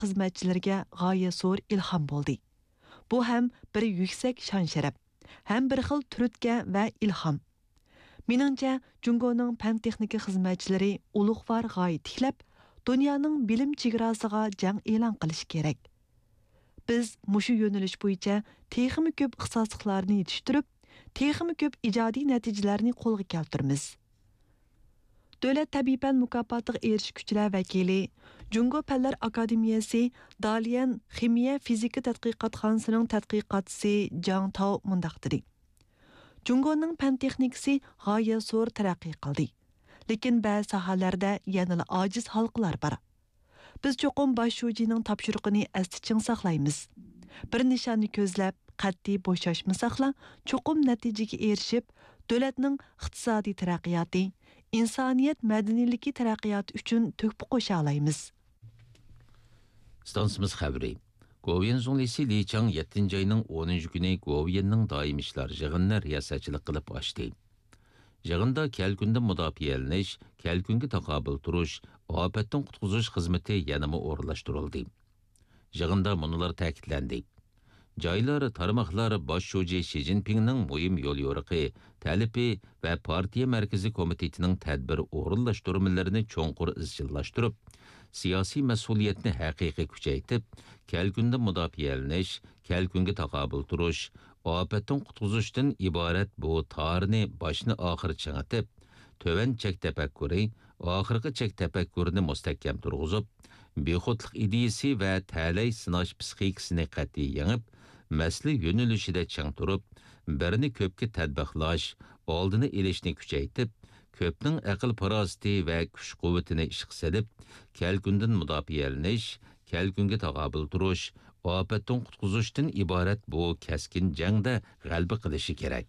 xizmatchilarga g'oya zo'r ilhom bo'ldi. Bu ham bir yuksak shon-sharaf, ham bir xil turtga va ilhom. Meningcha, Jungoning fan texnika xizmatchilari ulug'vor g'oya tiklab, dunyoning bilim chegarasiga jang e'lon qilish kerak. Biz mushu yo'nalish bo'yicha texnik ko'p ixtisosliklarni yetishtirib, texnik ko'p ijodiy natijalarni qo'lga keltiramiz. Davlat tabiiy fan mukofotiga erishuvchilar vakili, Jungo Fanlar Akademiyasi Dalian Ximiya fizika tadqiqotxonasining tadqiqotchisi Jang Tao mundaq dedi. Jungoning fan texnikasi g'oya zo'r taraqqiy qildi. Lekin ba'zi sohalarda yana ojiz halqalar bor. Biz cho'qim bosh shojining topshiriqini aslicha saqlaymiz. Bir nishonni ko'zlab, qat'iy bo'shashmasaqla, cho'qim natijaga erishib, davlatning iqtisodiy taraqqiyoti, insoniyat madaniyligi taraqqiyoti uchun to'hfa qo'sha olamiz. Stansimiz xabari. Goviyen Zonglisi Li Chang 7 ayının 10 günü Goviyenning doim ishlar yig'inni riyosatchilik qilib ochdi. Yig'inda kelkunda mudofialanish, kelkunga taqobil turish, ofatdan qutqizish xizmati yanama o'rinlashtirildi. Yig'inda munolar ta'kidlandi. Joylar, tarmoqlar bosh shoji Xi Jinpingning muhim yo'l yo'riqi, talibi va partiya markaziy komitetining tadbir o'rinlashtirmalarini cho'nqur izchillashtirib, siyosiy mas'uliyatni haqiqiy kuchaytirib, kelkunda mudofialanish, kelkunga taqobil turish, ofatdan qutqizishdan iborat bu tarni boshni oxir chang'atib, töven chek tafakkuri, oxirgi chek tafakkurini mustahkam turg'izib, bexudlik ideyasi va talay sinash psixikasini qat'iy yengib, mas'ala yo'nalishida chang turib, birini ko'pga tadbiqlash, oldini elishni kuchaytirib, ko'pning aql farosati va kuch-quvvatini ishga solib, kelkundan mudofialanish, kelkunga taqobil turish, ofatdan qutqizishdan iborat bu kaskin jangda g'alaba qilishi kerak.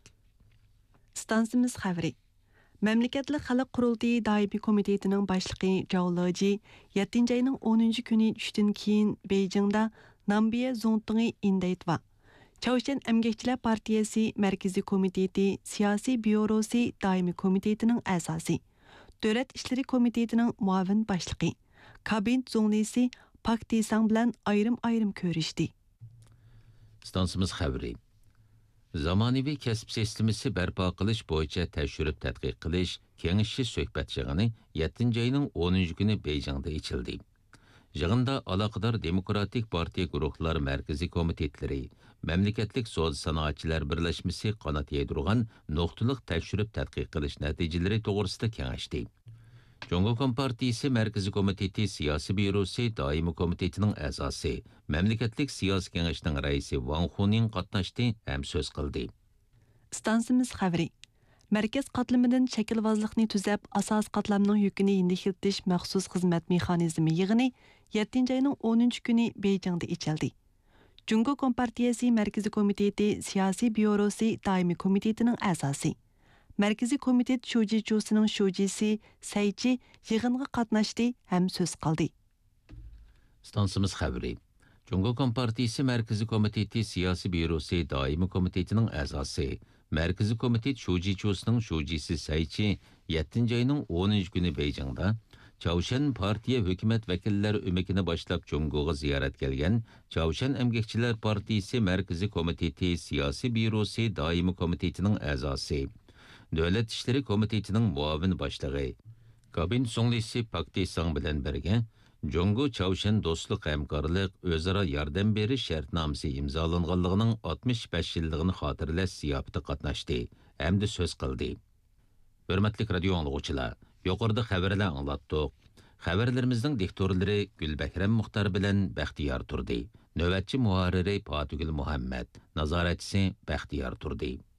Stansimiz xabari. Memleketlik Xalq Qurultayı Daimi Komitetining boshlig'i Zhao Leji 7 ayning 10 kuni tushdan keyin Beijingda Nambiya Zongtong'i indaytva. Chavshan Emgakchilar Partiyasi Markaziy Komiteti Siyosiy byurosi Daimi Komitetining a'zosi, Davlat ishlari komitetining muavin boshlig'i, Kabinет Zonglisi Pak Tisang bilan ayrim ko'rishdi. Stansimiz xabari. Zamonaviy kasb sistemasi barpo qilish bo'yicha tashurib tadqiq qilish kengashi suhbat yig'ini 7 ayning 10 kuni Beijingda ochildi. Yig'inda aloqador demokratik partiya guruhlar markaziy komitetlari, mamlakatlik so'z sanoatchilar birlashmasi qanot yaydirgan nuqtaliq tashurib tadqiq qilish natijalari to'g'risida kengashdi. Jungo Kompartiyasi Markaziy Komiteti Siyosiy byurosi doimiy komitetining a'zosi, mamlakatlik siyosiy kengashining raisi Wang Huning qatnashdi ham so'z qildi. Stansimiz xabari. Markaz qatlamidan shakilvozlikni tuzab, asos qatlamning yukini yengillatish maxsus xizmat mexanizmi yig'ini 7 ayning 10 kuni Beijingda ochildi. Jungo Kompartiyasi Markaziy Komiteti Siyosiy byurosi doimiy komitetining a'zosi, Markaziy komitet shojichisining shojisi Saychi yig'inga qatnashdi ham so'z qildi. Stansimiz xabari. Jungo Kompartiyasi Markaziy komiteti Siyosiy byurosi doimiy komitetining a'zosi, Markaziy komitet shojichisining shojisi Saychi 7 ayning 10 kuni Beijingda Chavshan partiya hukumat vakillari o'makini boshlab Jungoga ziyorat kelgan Chavshan Emgakchilar Partiyasi Markaziy komiteti Siyosiy byurosi doimiy komitetining a'zosi, Davlat ishlari komitetining muavin boshlig'i, Kabinет Zonglisi Pak Tisang bilan birga Jungo Chavshan do'stlik hamkorlik o'zaro yordam berish shartnomasi imzolanganligining 65 yilligini xotirlash ziyofatida qatnashdi hamda so'z qildi. Hurmatli radio anglovchilar, yuqorida xabarlar anglatdik. Xabarlarimizning diktorlari Gulbahram Muxtar bilan Baxtiyor turdi. Navbatchi muharriri Fatugul Muhammad, nazoratchisi Baxtiyor turdi.